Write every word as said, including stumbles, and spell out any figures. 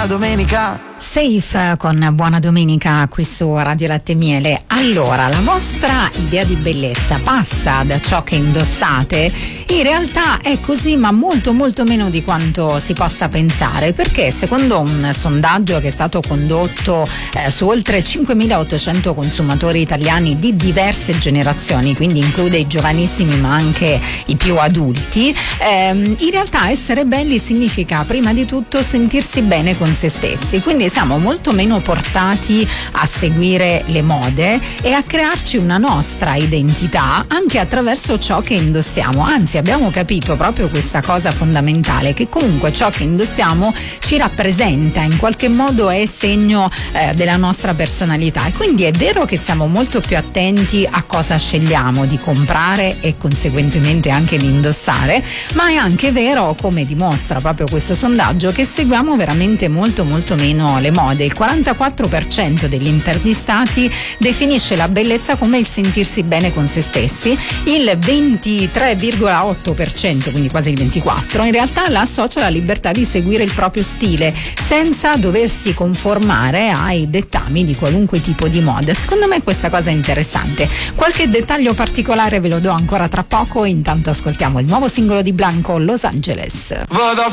buona domenica. Safe con Buona Domenica qui su Radio Latte Miele. Allora, la vostra idea di bellezza passa da ciò che indossate? In realtà è così, ma molto molto meno di quanto si possa pensare, perché secondo un sondaggio che è stato condotto eh, su oltre cinquemilaottocento consumatori italiani di diverse generazioni, quindi include i giovanissimi ma anche i più adulti, ehm, in realtà essere belli significa prima di tutto sentirsi bene con se stessi, quindi siamo molto meno portati a seguire le mode e a crearci una nostra identità anche attraverso ciò che indossiamo. Anzi, abbiamo capito proprio questa cosa fondamentale, che comunque ciò che indossiamo ci rappresenta, in qualche modo è segno eh, della nostra personalità, e quindi è vero che siamo molto più attenti a cosa scegliamo di comprare e conseguentemente anche di indossare, ma è anche vero, come dimostra proprio questo sondaggio, che seguiamo veramente molto molto meno le mode. Il quarantaquattro per cento degli intervistati definisce la bellezza come il sentirsi bene con se stessi, il ventitré virgola otto per cento, quindi quasi il ventiquattro per cento, in realtà la associa alla libertà di seguire il proprio stile senza doversi conformare ai dettami di qualunque tipo di moda. Secondo me questa cosa è interessante. Qualche dettaglio particolare ve lo do ancora tra poco, intanto ascoltiamo il nuovo singolo di Blanco, Los Angeles. Vado a